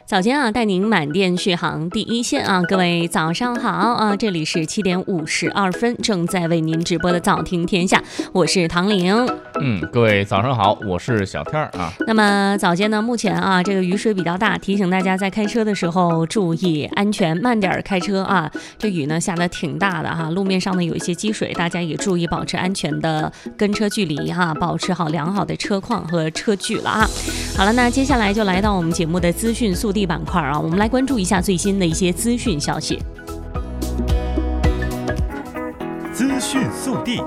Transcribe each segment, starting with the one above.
早间啊，带您满电续航第一线啊！各位早上好啊！这里是7点52分，正在为您直播的早听天下，我是唐玲。 各位早上好，我是小天啊。 那么早间呢，目前啊，这个雨水比较大，提醒大家在开车的时候注意安全，慢点开车啊。这雨呢下得挺大的哈，路面上呢有一些积水，大家也注意保持安全的跟车距离哈，保持好良好的车况和车距了啊。好了，那接下来就来到我们节目的资讯速递板块啊，我们来关注一下最新的一些资讯消息。 资讯速递，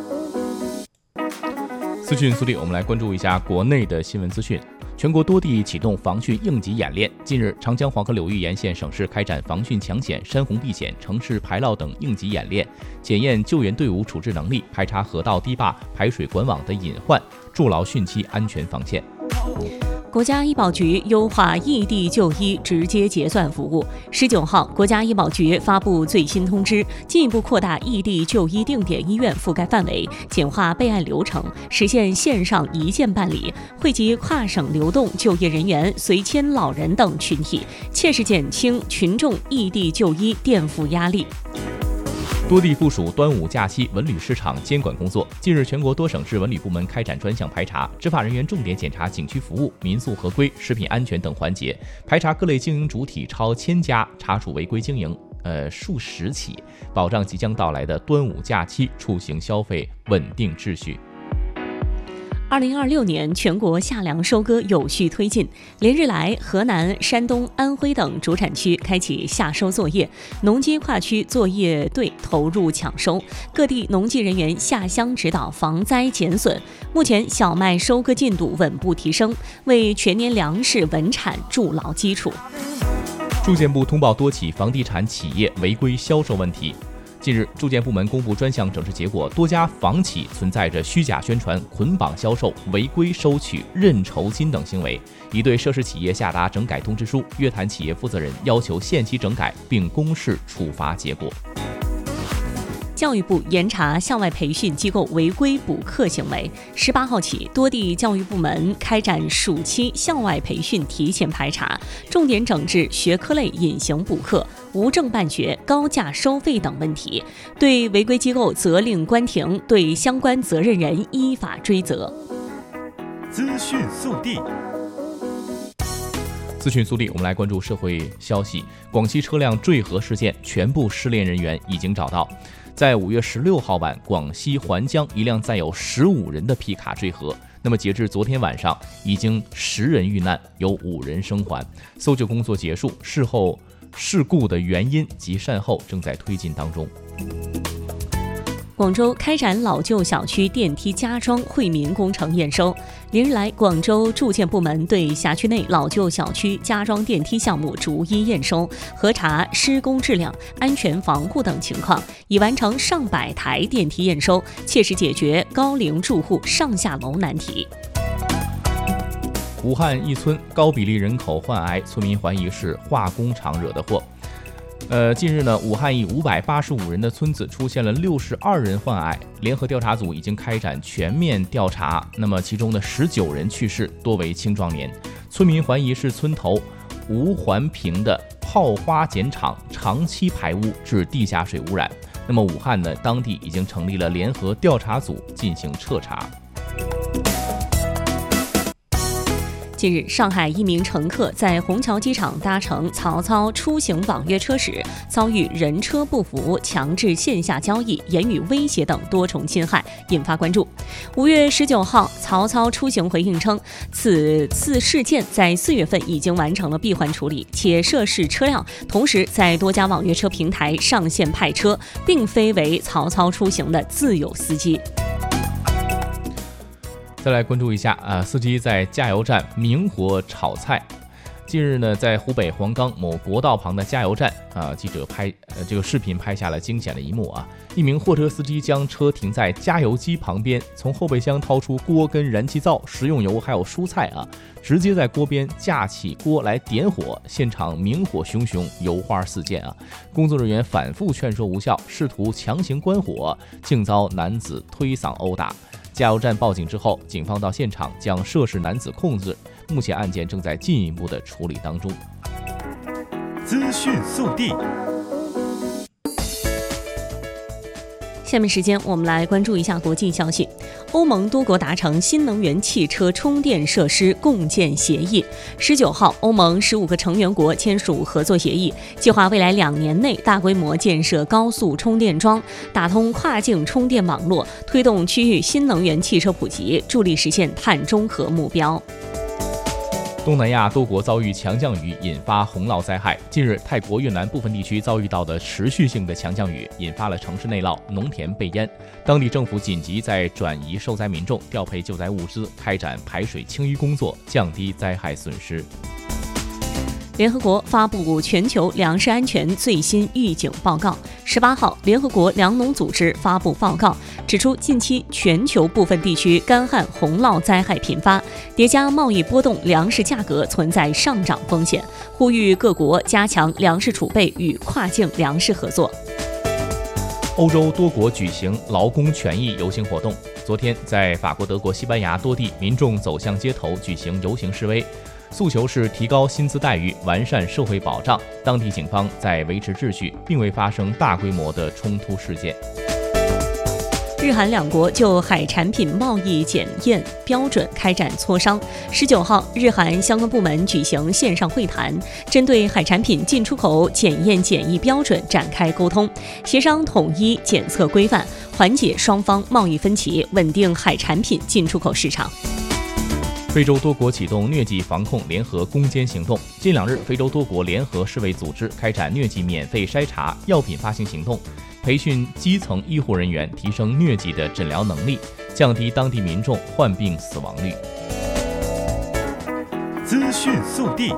我们来关注一下国内的新闻资讯。全国多地启动防汛应急演练。近日，长江黄河流域沿线省市开展防汛抢险、山洪避险、城市排涝等应急演练，检验救援队伍处置能力，排查河道堤坝、排水管网的隐患，筑牢汛期安全防线。 国家医保局优化异地就医直接结算服务。19号，国家医保局发布最新通知，进一步扩大异地就医定点医院覆盖范围，简化备案流程，实现线上一键办理，惠及跨省流动就业人员、随迁老人等群体，切实减轻群众异地就医垫付压力。 多地部署端午假期文旅市场监管工作。近日，全国多省市文旅部门开展专项排查，执法人员重点检查景区服务、民宿合规、食品安全等环节，排查各类经营主体超1000家，查处违规经营数十起，保障即将到来的端午假期出行消费稳定秩序。 2026年全国夏粮收割有序推进，连日来，河南、山东、安徽等主产区开启夏收作业，农机跨区作业队投入抢收，各地农技人员下乡指导防灾减损。目前，小麦收割进度稳步提升，为全年粮食稳产筑牢基础。 住建部通报多起房地产企业违规销售问题。近日，住建部门公布专项整治结果，多家房企存在着虚假宣传、捆绑销售、违规收取认筹金等行为，已对涉事企业下达整改通知书，约谈企业负责人，要求限期整改，并公示处罚结果。 教育部严查校外培训机构违规补课行为。18号起，多地教育部门开展暑期校外培训提前排查，重点整治学科类隐形补课、无证办学、高价收费等问题，对违规机构责令关停，对相关责任人依法追责。 资讯速递， 我们来关注社会消息。广西车辆坠河事件，全部失联人员已经找到。在5月16号晚，广西环江一辆载有15人的皮卡坠河。那么截至昨天晚上，已经10人遇难，有5人生还。搜救工作结束，事故的原因及善后正在推进当中。 广州开展老旧小区电梯加装惠民工程验收。连日来，广州住建部门对辖区内老旧小区加装电梯项目逐一验收，核查施工质量、安全防护等情况，已完成上百台电梯验收，切实解决高龄住户上下楼难题。 武汉一村高比例人口患癌，村民怀疑是化工厂惹的祸。近日呢，武汉一585人的村子出现了62人患癌，联合调查组已经开展全面调查，那么其中的19人去世，多为青壮年。村民怀疑是村头吴环评的泡花碱厂长期排污致地下水污染。那么武汉呢，当地已经成立了联合调查组进行彻查。 近日，上海一名乘客在虹桥机场搭乘曹操出行网约车时，遭遇人车不符、强制线下交易、言语威胁等多重侵害，引发关注。5月19号，曹操出行回应称，此次事件在4月份已经完成了闭环处理，且涉事车辆同时在多家网约车平台上线派车，并非为曹操出行的自有司机。 再来关注一下司机在加油站明火炒菜。近日呢，在湖北黄冈某国道旁的加油站记者这个视频拍下了惊险的一幕一名货车司机将车停在加油机旁边，从后备箱掏出锅跟燃气灶、食用油还有蔬菜直接在锅边架起锅来点火，现场明火熊熊，油花四溅工作人员反复劝说无效，试图强行关火，竟遭男子推搡殴打。加油站报警之后，警方到现场将涉事男子控制，目前案件正在进一步的处理当中。 资讯速递。 下面时间我们来关注一下国际消息。欧盟多国达成新能源汽车充电设施共建协议。19号，欧盟15个成员国签署合作协议，计划未来2年内大规模建设高速充电桩，打通跨境充电网络，推动区域新能源汽车普及，助力实现碳中和目标。 东南亚多国遭遇强降雨，引发洪涝灾害。近日，泰国、越南部分地区遭遇到的持续性的强降雨，引发了城市内涝，农田被淹。当地政府紧急在转移受灾民众，调配救灾物资，开展排水清淤工作，降低灾害损失。 联合国发布全球粮食安全最新预警报告。18号，联合国粮农组织发布报告，指出近期全球部分地区干旱、洪涝灾害频发，叠加贸易波动，粮食价格存在上涨风险，呼吁各国加强粮食储备与跨境粮食合作。 欧洲多国举行劳工权益游行活动。昨天，在法国、德国、西班牙多地，民众走向街头举行游行示威。诉求是提高薪资待遇，完善社会保障。当地警方在维持秩序，并未发生大规模的冲突事件。 日韩两国就海产品贸易检验标准开展磋商。19号，日韩相关部门举行线上会谈，针对海产品进出口检验检疫标准展开沟通，协商统一检测规范，缓解双方贸易分歧，稳定海产品进出口市场。 非洲多国启动疟疾防控联合攻坚行动。近2日，非洲多国联合世卫组织开展疟疾免费筛查、药品发行行动，培训基层医护人员，提升疟疾的诊疗能力，降低当地民众患病死亡率。 资讯速递。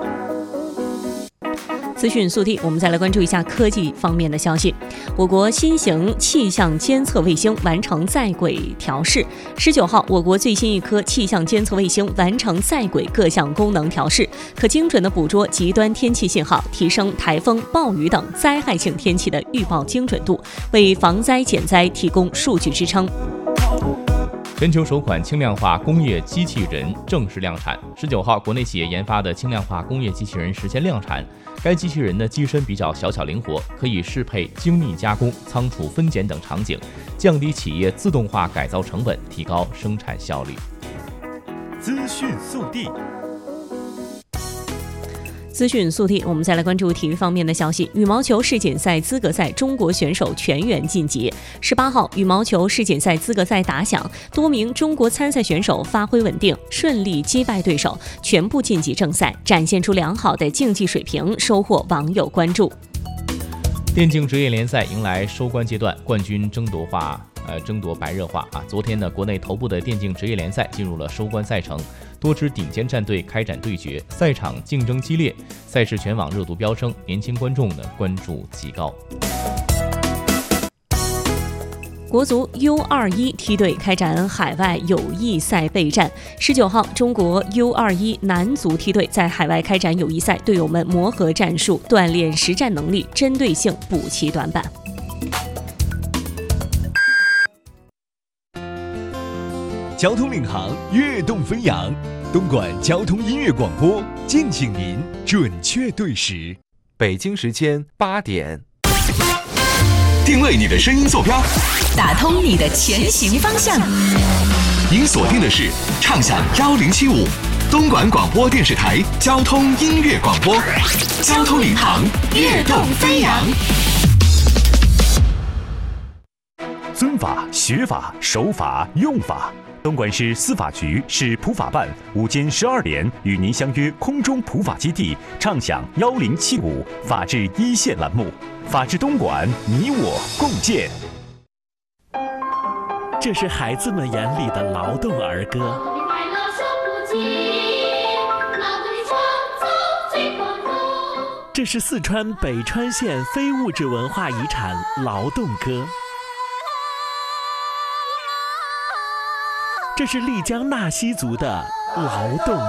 资讯速递，我们再来关注一下科技方面的消息。我国新型气象监测卫星完成在轨调试。19号，我国最新一颗气象监测卫星完成在轨各项功能调试，可精准地捕捉极端天气信号，提升台风、暴雨等灾害性天气的预报精准度，为防灾减灾提供数据支撑。 全球首款轻量化工业机器人正式量产。19号，国内企业研发的轻量化工业机器人实现量产。该机器人的机身比较小巧灵活，可以适配精密加工、仓储分拣等场景，降低企业自动化改造成本，提高生产效率。 资讯速递。 资讯速递，我们再来关注体育方面的消息。羽毛球世锦赛资格赛，中国选手全员晋级。18号，羽毛球世锦赛资格赛打响，多名中国参赛选手发挥稳定，顺利击败对手，全部晋级正赛，展现出良好的竞技水平，收获网友关注。 电竞职业联赛迎来收官阶段，冠军争夺白热化啊！昨天呢，国内头部的电竞职业联赛进入了收官赛程，多支顶尖战队开展对决，赛场竞争激烈，赛事全网热度飙升，年轻观众呢关注极高。 国足 U21 梯队开展海外友谊赛备战。19号，中国 U21 男足梯队在海外开展友谊赛，队友们磨合战术，锻炼实战能力，针对性补齐短板。 交通领航，跃动飞扬，东莞交通音乐广播，敬请您准确对时。 北京时间8点， 定位你的声音坐标， 打通你的前行方向。 您锁定的是畅享1075，东莞广播电视台交通音乐广播，交通领航，跃动飞扬。 尊法、学法、守法、用法。东莞市司法局市普法办午间12点与您相约空中普法基地，畅享1075法治一线栏目，法治东莞，你我共建。 这是孩子们眼里的劳动儿歌。这是四川北川县非物质文化遗产劳动歌。这是丽江纳西族的劳动